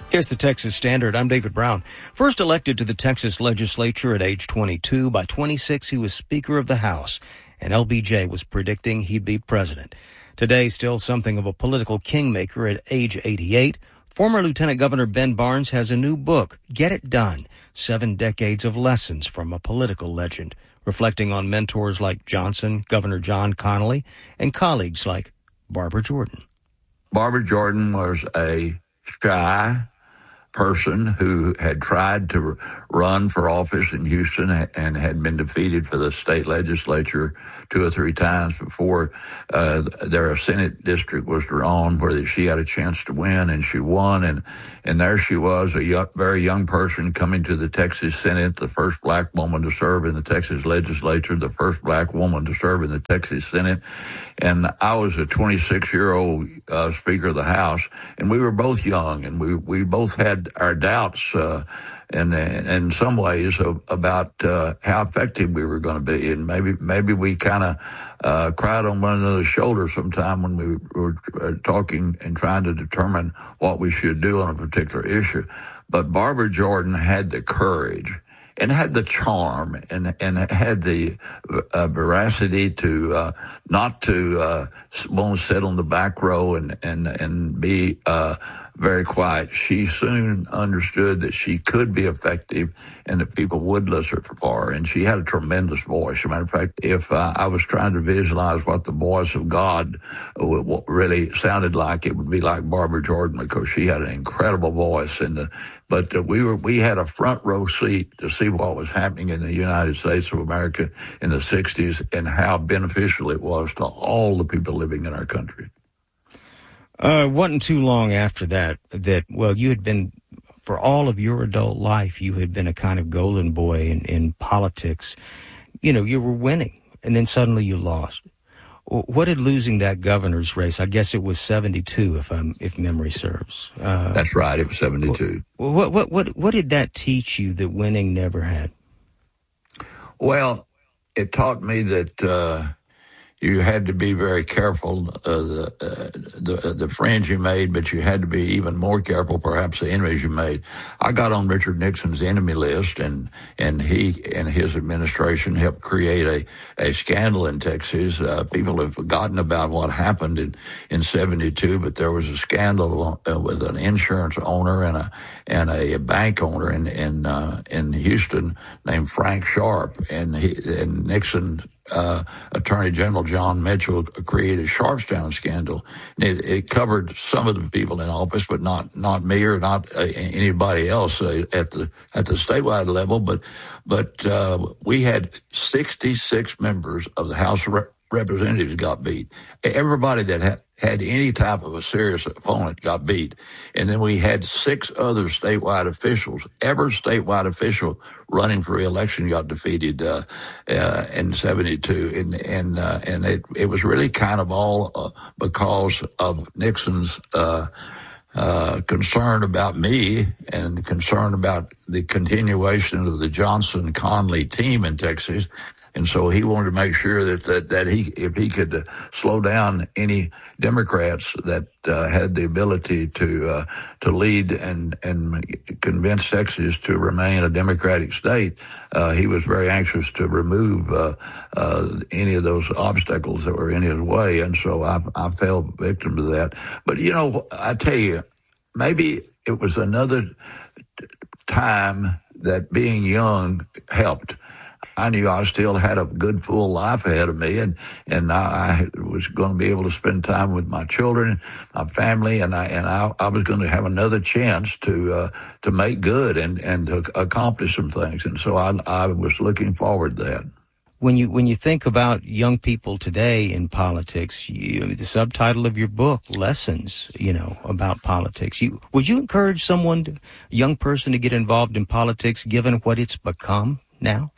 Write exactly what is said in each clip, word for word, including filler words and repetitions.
Here's the Texas Standard. I'm David Brown. First elected to the Texas legislature at age twenty-two, by twenty-six he was Speaker of the House, and L B J was predicting he'd be president. Today, still something of a political kingmaker at age eighty-eight, former Lieutenant Governor Ben Barnes has a new book, Get It Done, Seven Decades of Lessons from a Political Legend, reflecting on mentors like Johnson, Governor John Connally, and colleagues like Barbara Jordan. Barbara Jordan was a shy person who had tried to run for office in Houston and had been defeated for the state legislature two or three times before uh, their Senate district was drawn, where she had a chance to win, and she won. And, and there she was, a young, very young person coming to the Texas Senate, the first black woman to serve in the Texas legislature, the first black woman to serve in the Texas Senate. And I was a twenty-six-year-old uh, Speaker of the House, and we were both young, and we, we both had our doubts uh, in, in some ways of, about uh, how effective we were going to be. And maybe maybe we kind of uh, cried on one another's shoulders sometime when we were uh, talking and trying to determine what we should do on a particular issue. But Barbara Jordan had the courage and had the charm and and had the uh, veracity to uh, not to uh, want to sit on the back row and and and be uh, very quiet. She soon understood that she could be effective and that people would listen for her. And she had a tremendous voice. As a matter of fact, if uh, I was trying to visualize what the voice of God what really sounded like, it would be like Barbara Jordan, because she had an incredible voice. And the, but uh, we were we had a front row seat to see what was happening in the United States of America in the sixties and how beneficial it was to all the people living in our country. Uh, it wasn't too long after that that, well, you had been, for all of your adult life, you had been a kind of golden boy in, in politics. You know, you were winning, and then suddenly you lost. What did losing that governor's race, I guess it was seventy-two, if I'm, if memory serves. Uh, That's right, it was seventy-two. What, what, what, what did that teach you that winning never had? Well, it taught me that, uh, you had to be very careful uh, the, uh, the the friends you made, but you had to be even more careful, perhaps, the enemies you made. I got on Richard Nixon's enemy list, and and he and his administration helped create a, a scandal in Texas. Uh, people have forgotten about what happened in in seventy-two, but there was a scandal uh, with an insurance owner and a and a bank owner in in uh, in Houston named Frank Sharp, and he and Nixon. Uh, Attorney General John Mitchell created a Sharpstown scandal. It, it covered some of the people in office, but not not me or not uh, anybody else uh, at the at the statewide level. But but uh, we had sixty-six members of the House of Re- Representatives got beat. Everybody that had. had any type of a serious opponent got beat. And then we had six other statewide officials. Every statewide official running for re-election got defeated uh, uh, in seventy-two. And and uh, and it, it was really kind of all uh, because of Nixon's uh, uh, concern about me and concern about the continuation of the Johnson-Connally team in Texas. And so he wanted to make sure that, that, that he, if he could uh, slow down any Democrats that uh, had the ability to uh, to lead and and convince Texas to remain a Democratic state, uh, he was very anxious to remove uh, uh, any of those obstacles that were in his way. And so I, I fell victim to that. But, you know, I tell you, maybe it was another time that being young helped. I knew I still had a good, full life ahead of me, and, and I, I was going to be able to spend time with my children, my family, and I and I, I was going to have another chance to uh, to make good and, and to accomplish some things. And so I, I was looking forward to that. When you when you think about young people today in politics, you, the subtitle of your book, Lessons, you know, about politics. You, would you encourage someone, to, a young person, to get involved in politics, given what it's become now?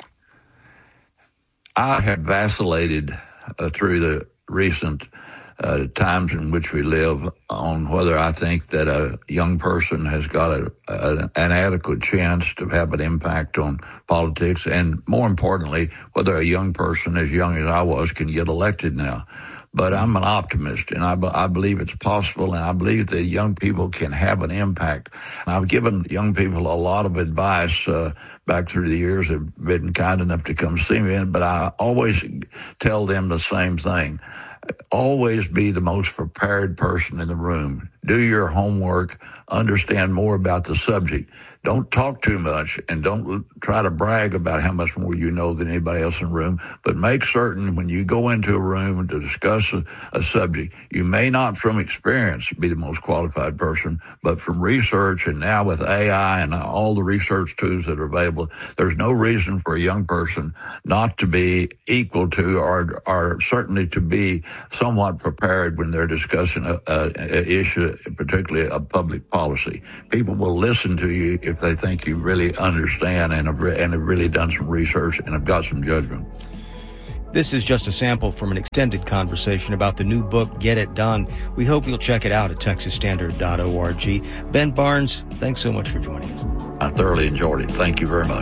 I have vacillated uh, through the recent uh, times in which we live on whether I think that a young person has got a, a, an adequate chance to have an impact on politics, and more importantly, whether a young person as young as I was can get elected now. but I'm an optimist, and I, I believe it's possible, and I believe that young people can have an impact. I've given young people a lot of advice uh, back through the years. They've been kind enough to come see me, but I always tell them the same thing. Always be the most prepared person in the room. Do your homework, understand more about the subject. Don't talk too much, and don't try to brag about how much more you know than anybody else in the room, but make certain when you go into a room to discuss a, a subject, you may not from experience be the most qualified person, but from research, and now with A I and all the research tools that are available, there's no reason for a young person not to be equal to or, or certainly to be somewhat prepared when they're discussing a, a, a issue, particularly a public policy. People will listen to you if they think you really understand and have, and have really done some research and have got some judgment. This is just a sample from an extended conversation about the new book, Get It Done. We hope you'll check it out at texas standard dot org. Ben Barnes, thanks so much for joining us. I thoroughly enjoyed it. Thank you very much.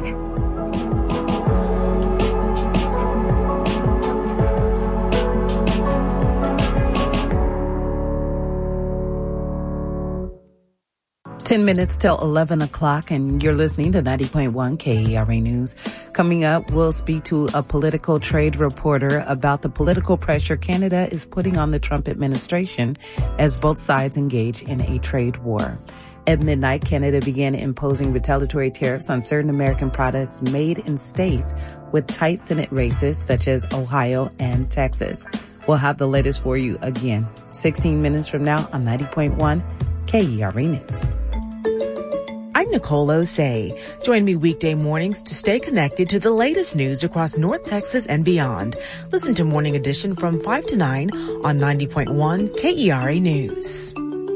Ten minutes till eleven o'clock, and you're listening to ninety point one K E R A News. Coming up, we'll speak to a political trade reporter about the political pressure Canada is putting on the Trump administration as both sides engage in a trade war. At midnight, Canada began imposing retaliatory tariffs on certain American products made in states with tight Senate races, such as Ohio and Texas. We'll have the latest for you again, sixteen minutes from now on ninety point one K E R A News. I'm Nicole Osei. Join me weekday mornings to stay connected to the latest news across North Texas and beyond. Listen to Morning Edition from five to nine on ninety point one K E R A News.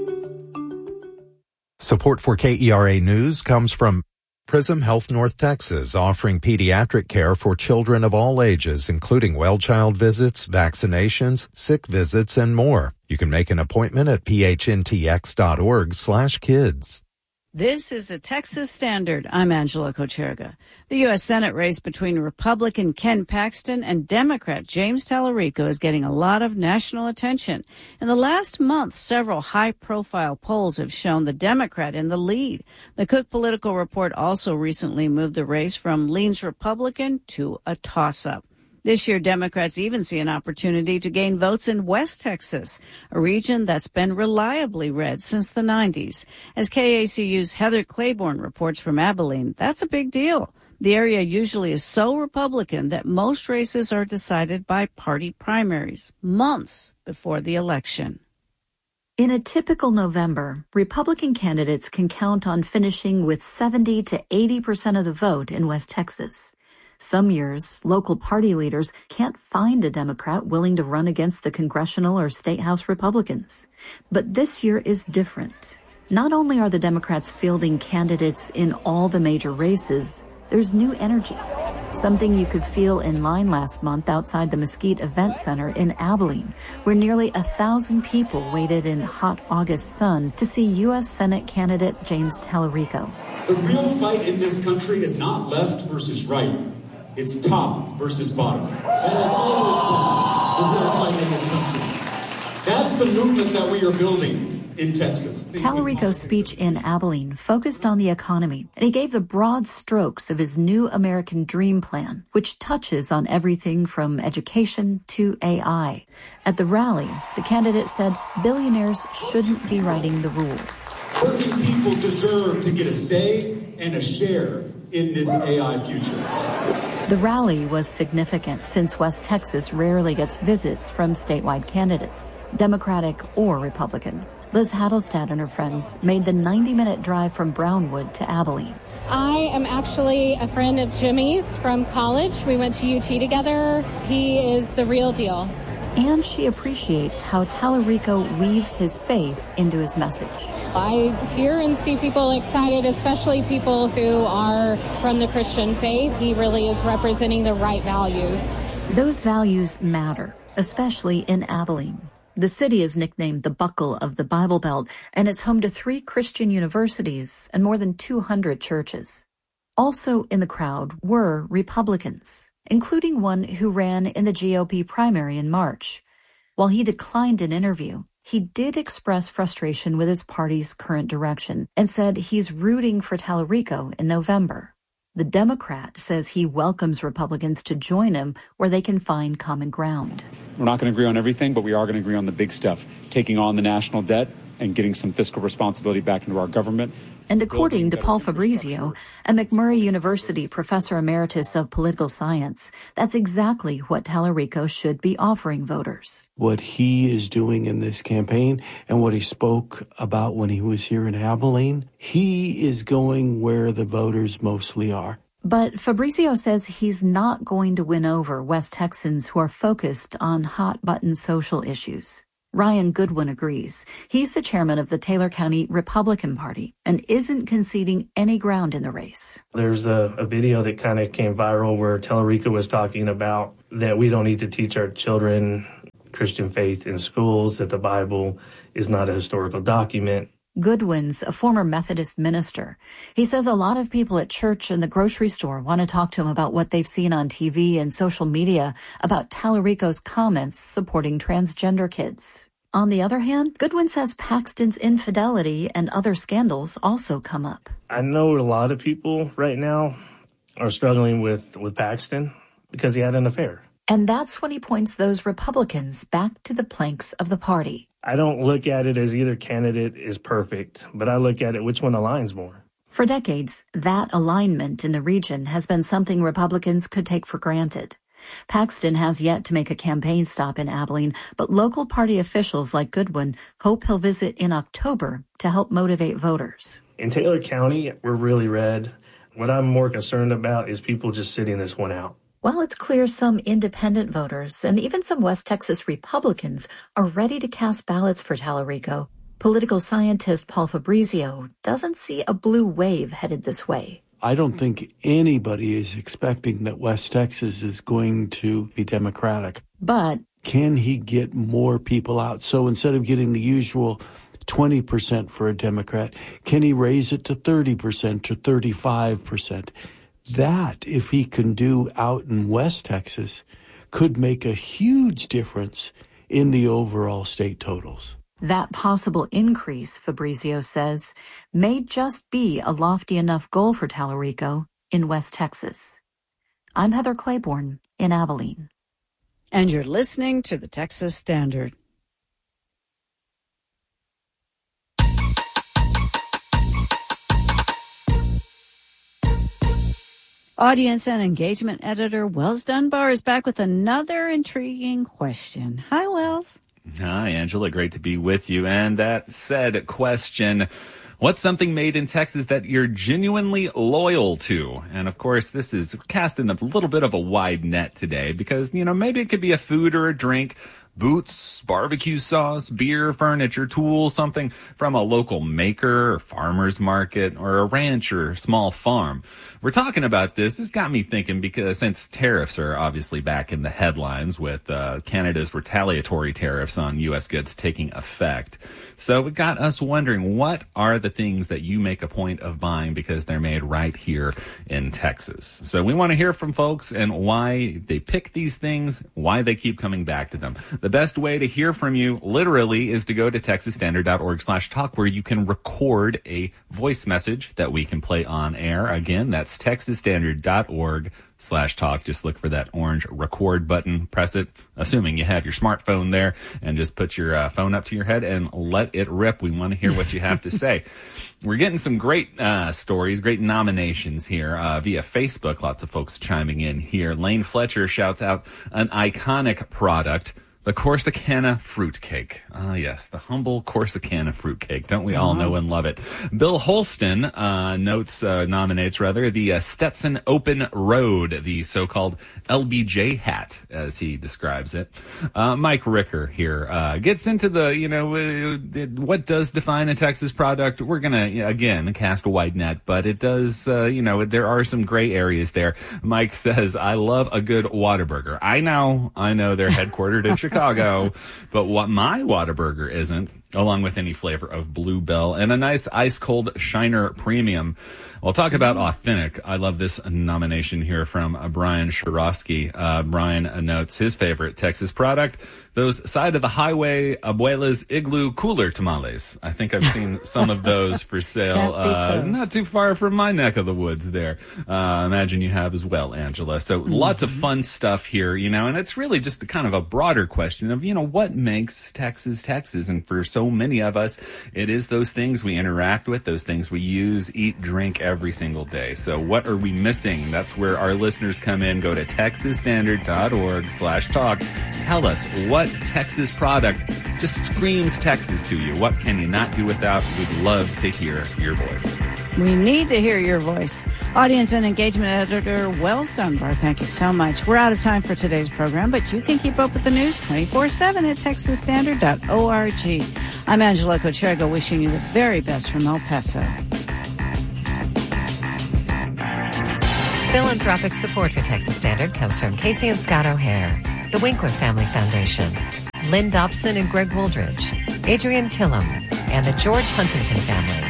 Support for K E R A News comes from Prism Health North Texas, offering pediatric care for children of all ages, including well child visits, vaccinations, sick visits, and more. You can make an appointment at p h n t x dot org slash kids. This is a Texas Standard. I'm Angela Kocherga. The U S Senate race between Republican Ken Paxton and Democrat James Tallarico is getting a lot of national attention. In the last month, several high-profile polls have shown the Democrat in the lead. The Cook Political Report also recently moved the race from leans Republican to a toss-up. This year, Democrats even see an opportunity to gain votes in West Texas, a region that's been reliably red since the nineties. As K A C U's Heather Claiborne reports from Abilene, that's a big deal. The area usually is so Republican that most races are decided by party primaries, months before the election. In a typical November, Republican candidates can count on finishing with seventy to eighty percent of the vote in West Texas. Some years, local party leaders can't find a Democrat willing to run against the congressional or state house Republicans. But this year is different. Not only are the Democrats fielding candidates in all the major races, there's new energy. Something you could feel in line last month outside the Mesquite Event Center in Abilene, where nearly a thousand people waited in hot August sun to see U S Senate candidate James Tallarico. The real fight in this country is not left versus right. It's top versus bottom. That has always been the real fight in this country. That's the movement that we are building in Texas. Tallarico's speech in Abilene focused on the economy, and he gave the broad strokes of his new American Dream Plan, which touches on everything from education to A I. At the rally, the candidate said billionaires shouldn't be writing the rules. Working people deserve to get a say and a share in this A I future. The rally was significant since West Texas rarely gets visits from statewide candidates, Democratic or Republican. Liz Hadelstad and her friends made the ninety-minute drive from Brownwood to Abilene. I am actually a friend of Jimmy's from college. We went to U T together. He is the real deal. And she appreciates how Tallarico weaves his faith into his message. I hear and see people excited, especially people who are from the Christian faith. He really is representing the right values. Those values matter, especially in Abilene. The city is nicknamed the Buckle of the Bible Belt, and it's home to three Christian universities and more than two hundred churches. Also in the crowd were Republicans, including one who ran in the G O P primary in March. While he declined an interview, he did express frustration with his party's current direction and said he's rooting for Tallarico in November. The Democrat says he welcomes Republicans to join him where they can find common ground. We're not going to agree on everything, but we are going to agree on the big stuff, taking on the national debt and getting some fiscal responsibility back into our government. And according to Paul Fabrizio, a McMurray University professor emeritus of political science, that's exactly what Tallarico should be offering voters. What he is doing in this campaign and what he spoke about when he was here in Abilene, he is going where the voters mostly are. But Fabrizio says he's not going to win over West Texans who are focused on hot-button social issues. Ryan Goodwin agrees. He's the chairman of the Taylor County Republican Party and isn't conceding any ground in the race. There's a, a video that kind of came viral where Tallarico was talking about that we don't need to teach our children Christian faith in schools, that the Bible is not a historical document. Goodwin's a former Methodist minister. He says a lot of people at church and the grocery store want to talk to him about what they've seen on T V and social media about Tallarico's comments supporting transgender kids. On the other hand, Goodwin says Paxton's infidelity and other scandals also come up. I know a lot of people right now are struggling with, with Paxton because he had an affair. And that's when he points those Republicans back to the planks of the party. I don't look at it as either candidate is perfect, but I look at it which one aligns more. For decades, that alignment in the region has been something Republicans could take for granted. Paxton has yet to make a campaign stop in Abilene, but local party officials like Goodwin hope he'll visit in October to help motivate voters. In Taylor County, we're really red. What I'm more concerned about is people just sitting this one out. Well, it's clear some independent voters and even some West Texas Republicans are ready to cast ballots for Tallarico. Political scientist Paul Fabrizio doesn't see a blue wave headed this way. I don't think anybody is expecting that West Texas is going to be Democratic. But can he get more people out? So instead of getting the usual twenty percent for a Democrat, can he raise it to thirty percent or thirty-five percent? That, if he can do out in West Texas, could make a huge difference in the overall state totals. That possible increase, Fabrizio says, may just be a lofty enough goal for Tallarico in West Texas. I'm Heather Claiborne in Abilene. And you're listening to the Texas Standard. Audience and engagement editor Wells Dunbar is back with another intriguing question. Hi, Wells. Hi, Angela. Great to be with you. And that said question, what's something made in Texas that you're genuinely loyal to? And of course, this is casting a little bit of a wide net today because, you know, maybe it could be a food or a drink, boots, barbecue sauce, beer, furniture, tools, something from a local maker or farmer's market or a ranch or small farm. We're talking about this. This got me thinking because since tariffs are obviously back in the headlines with uh, Canada's retaliatory tariffs on U S goods taking effect. So it got us wondering, what are the things that you make a point of buying because they're made right here in Texas? So we want to hear from folks and why they pick these things, why they keep coming back to them. The best way to hear from you, literally, is to go to texas standard dot org slash talk, where you can record a voice message that we can play on air. Again, that's texas standard dot org slash talk. Just look for that orange record button, press it, assuming you have your smartphone there, and just put your uh, phone up to your head and let it rip. We want to hear what you have to say. We're getting some great uh, stories, great nominations here uh, via Facebook. Lots of folks chiming in here. Lane Fletcher shouts out an iconic product, the Corsicana fruitcake. Ah, yes, the humble Corsicana fruitcake. Don't we all know and love it? Bill Holston uh, notes, uh, nominates rather, the uh, Stetson Open Road, the so-called L B J hat, as he describes it. Uh, Mike Ricker here uh, gets into the, you know, uh, what does define a Texas product? We're going to, again, cast a wide net, but it does, uh, you know, there are some gray areas there. Mike says, I love a good Whataburger. I know, I know they're headquartered in Chicago. Chicago, but what my Whataburger isn't along with any flavor of Bluebell, and a nice ice-cold Shiner Premium. We'll talk about authentic. I love this nomination here from uh, Brian Shirosky. Uh, Brian uh, notes his favorite Texas product, those side-of-the-highway Abuela's Igloo Cooler tamales. I think I've seen some of those for sale, uh, not too far from my neck of the woods there. Uh, imagine you have as well, Angela. So mm-hmm. lots of fun stuff here, you know, and it's really just a kind of a broader question of, you know, what makes Texas, Texas? And for so many of us, it is those things we interact with, those things we use, eat, drink every single day. So what are we missing? That's where our listeners come in. Go to texas standard dot org slash talk. Tell us what Texas product just screams Texas to you. What can you not do without? We'd love to hear your voice. We need to hear your voice. Audience and engagement editor Wells Dunbar, thank you so much. We're out of time for today's program, but you can keep up with the news twenty-four seven at texas standard dot org. I'm Angela Cochergo, wishing you the very best from El Paso. Philanthropic support for Texas Standard comes from Casey and Scott O'Hare, the Winkler Family Foundation, Lynn Dobson and Greg Wooldridge, Adrian Killam, and the George Huntington family.